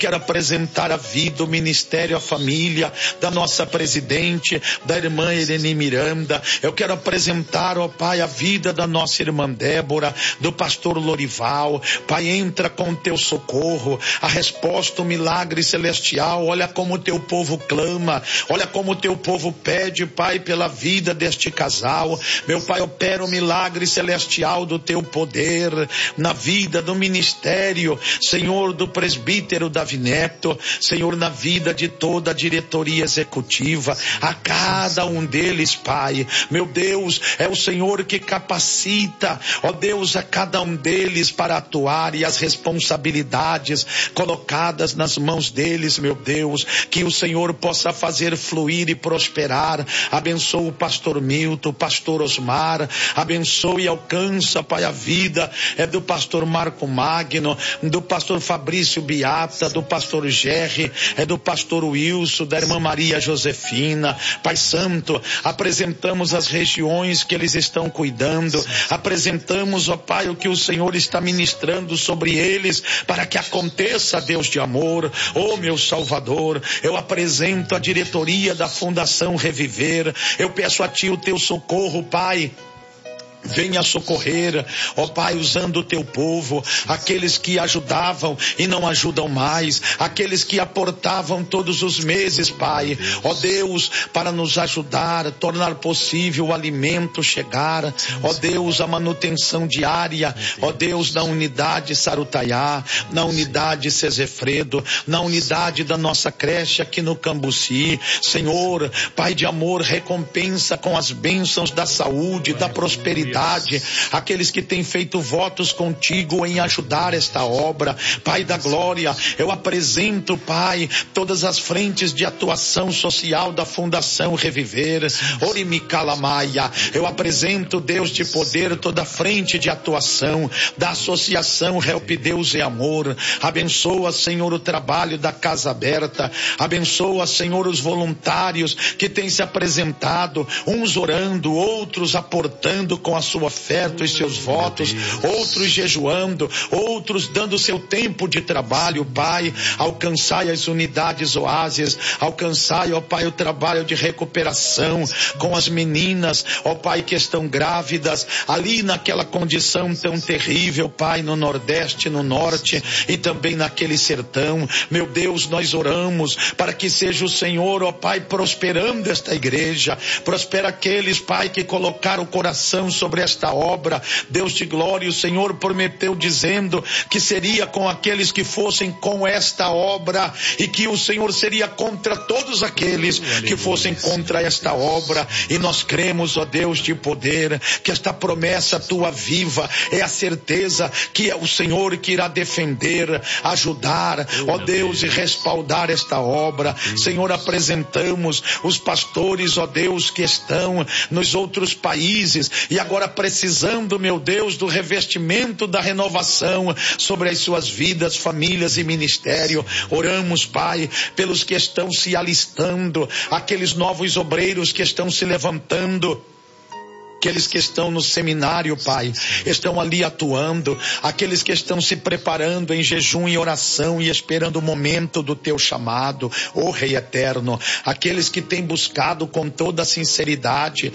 Quero apresentar a vida, o ministério, a família da nossa presidente, da irmã Irene Miranda. Eu quero apresentar, ó Pai, a vida da nossa irmã Débora, do pastor Lorival. Pai, entra com o teu socorro, a resposta, o milagre celestial. Olha como o teu povo clama, olha como o teu povo pede, Pai, pela vida deste casal. Meu Pai, opera o milagre celestial do teu poder na vida do ministério, Senhor, do presbítero Davi Neto, Senhor, na vida de toda a diretoria executiva, a cada um deles, Pai. Meu Deus, é o Senhor que capacita, ó Deus, a cada um deles para atuar, e as responsabilidades colocadas nas mãos deles, meu Deus, que o Senhor possa fazer fluir e prosperar. Abençoa o pastor Milton, o pastor Osmar, abençoe e alcança, Pai, a vida do pastor Marco Magno, do pastor Fabrício Biata, do pastor Gerry, do pastor Wilson, da irmã Maria Josefina. Pai Santo, apresentamos as regiões que eles estão cuidando, apresentamos, ó Pai, o que o Senhor está ministrando sobre eles, para que aconteça, Deus de amor. Ó meu Salvador, eu apresento a diretoria da Fundação Reviver, eu peço a Ti o teu socorro, Pai. Venha socorrer, ó Pai, usando o teu povo, aqueles que ajudavam e não ajudam mais, aqueles que aportavam todos os meses, Pai, ó Deus, para nos ajudar, tornar possível o alimento chegar, ó Deus, a manutenção diária, ó Deus, na unidade Sarutaiá, na unidade Cesefredo, na unidade da nossa creche aqui no Cambuci. Senhor, Pai de amor, recompensa com as bênçãos da saúde, da prosperidade, aqueles que têm feito votos contigo em ajudar esta obra. Pai da glória, eu apresento, Pai, todas as frentes de atuação social da Fundação Reviver. Orimicalamaia, eu apresento, Deus de poder, toda a frente de atuação da Associação Help Deus e Amor. Abençoa, Senhor, o trabalho da Casa Aberta, abençoa, Senhor, os voluntários que têm se apresentado, uns orando, outros aportando com a sua oferta e seus votos, outros jejuando, outros dando seu tempo de trabalho. Pai, alcançai as unidades oásis, alcançai, ó Pai, o trabalho de recuperação com as meninas, ó Pai, que estão grávidas, ali naquela condição tão terrível, Pai, no Nordeste, no Norte e também naquele sertão. Meu Deus, nós oramos para que seja o Senhor, ó Pai, prosperando esta igreja, prospera aqueles, Pai, que colocaram o coração sobre esta obra. Deus de glória, o Senhor prometeu dizendo que seria com aqueles que fossem com esta obra, e que o Senhor seria contra todos aqueles que fossem contra esta obra. E nós cremos, ó Deus de poder, que esta promessa tua viva é a certeza que é o Senhor que irá defender, ajudar, ó Deus, e respaldar esta obra. Senhor, apresentamos os pastores, ó Deus, que estão nos outros países e agora precisando, meu Deus, do revestimento da renovação sobre as suas vidas, famílias e ministério. Oramos, Pai, pelos que estão se alistando, aqueles novos obreiros que estão se levantando, aqueles que estão no seminário, Pai, estão ali atuando, aqueles que estão se preparando em jejum e oração e esperando o momento do teu chamado, ó Rei eterno, aqueles que têm buscado com toda a sinceridade,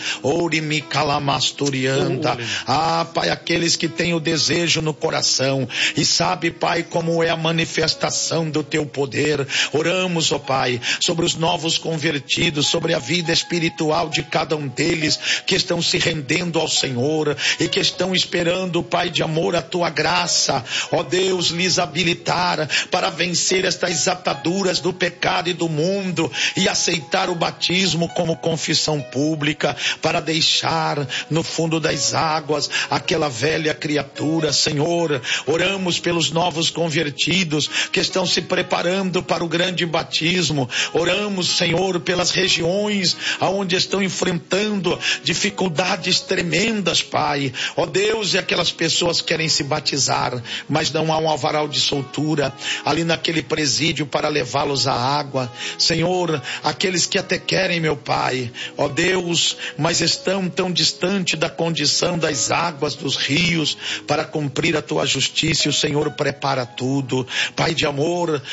Orimikalamasturianda, Pai, aqueles que têm o desejo no coração e sabe, Pai, como é a manifestação do teu poder. Oramos, ó Pai, sobre os novos convertidos, sobre a vida espiritual de cada um deles que estão se rendendo ao Senhor e que estão esperando, Pai de amor, a tua graça, ó Deus, lhes habilitar para vencer estas ataduras do pecado e do mundo e aceitar o batismo como confissão pública, para deixar no fundo das águas aquela velha criatura. Senhor, oramos pelos novos convertidos que estão se preparando para o grande batismo. Oramos, Senhor, pelas regiões aonde estão enfrentando dificuldades tremendas, Pai. Ó Deus, e aquelas pessoas querem se batizar, mas não há um alvará de soltura ali naquele presídio para levá-los à água. Senhor, aqueles que até querem, meu Pai, ó Deus, mas estão tão distante da condição das águas dos rios para cumprir a tua justiça, e o Senhor prepara tudo. Pai de amor,